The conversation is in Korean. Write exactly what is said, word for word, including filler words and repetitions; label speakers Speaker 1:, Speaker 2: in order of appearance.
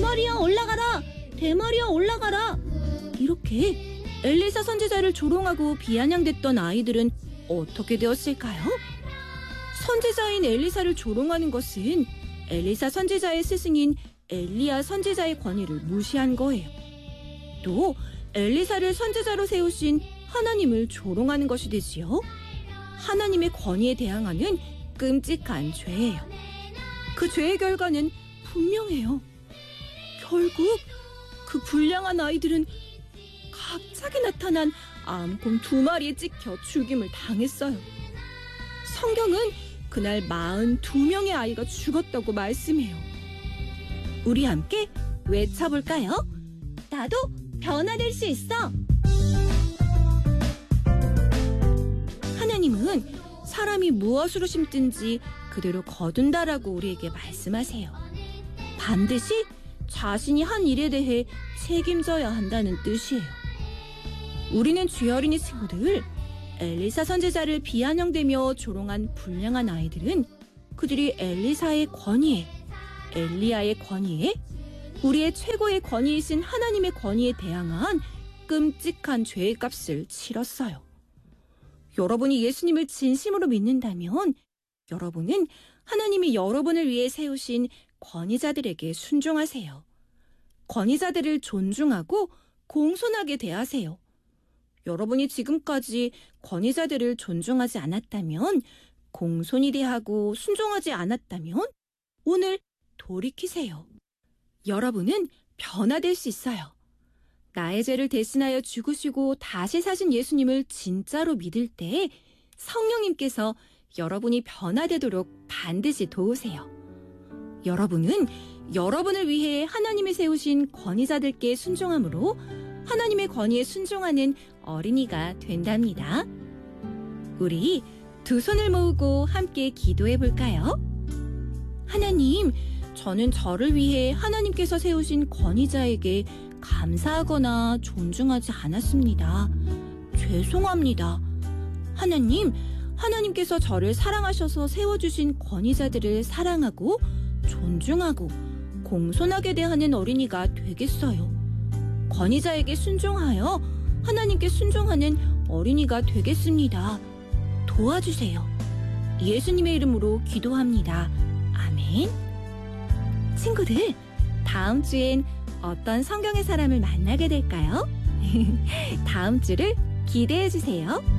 Speaker 1: 대머리야 올라가라! 대머리야 올라가라! 이렇게 엘리사 선지자를 조롱하고 비아냥댔던 아이들은 어떻게 되었을까요? 선지자인 엘리사를 조롱하는 것은 엘리사 선지자의 스승인 엘리야 선지자의 권위를 무시한 거예요. 또 엘리사를 선지자로 세우신 하나님을 조롱하는 것이 되지요. 하나님의 권위에 대항하는 끔찍한 죄예요. 그 죄의 결과는 분명해요. 결국 그 불량한 아이들은 갑자기 나타난 암곰 두 마리에 찍혀 죽임을 당했어요. 성경은 그날 마흔두 명의 아이가 죽었다고 말씀해요. 우리 함께 외쳐볼까요? 나도 변화될 수 있어! 하나님은 사람이 무엇으로 심든지 그대로 거둔다라고 우리에게 말씀하세요. 반드시 자신이 한 일에 대해 책임져야 한다는 뜻이에요. 우리는 주의 어린이 친구들, 엘리사 선지자를 비아냥대며 조롱한 불량한 아이들은 그들이 엘리사의 권위에, 엘리야의 권위에, 우리의 최고의 권위이신 하나님의 권위에 대항한 끔찍한 죄의 값을 치렀어요. 여러분이 예수님을 진심으로 믿는다면 여러분은 하나님이 여러분을 위해 세우신 권위자들에게 순종하세요. 권위자들을 존중하고 공손하게 대하세요. 여러분이 지금까지 권위자들을 존중하지 않았다면, 공손히 대하고 순종하지 않았다면 오늘 돌이키세요. 여러분은 변화될 수 있어요. 나의 죄를 대신하여 죽으시고 다시 사신 예수님을 진짜로 믿을 때 성령님께서 여러분이 변화되도록 반드시 도우세요. 여러분은 여러분을 위해 하나님이 세우신 권위자들께 순종함으로 하나님의 권위에 순종하는 어린이가 된답니다. 우리 두 손을 모으고 함께 기도해 볼까요? 하나님, 저는 저를 위해 하나님께서 세우신 권위자에게 감사하거나 존중하지 않았습니다. 죄송합니다. 하나님, 하나님께서 저를 사랑하셔서 세워주신 권위자들을 사랑하고 존중하고 공손하게 대하는 어린이가 되겠어요. 권위자에게 순종하여 하나님께 순종하는 어린이가 되겠습니다. 도와주세요. 예수님의 이름으로 기도합니다. 아멘. 친구들, 다음 주엔 어떤 성경의 사람을 만나게 될까요? 다음 주를 기대해 주세요.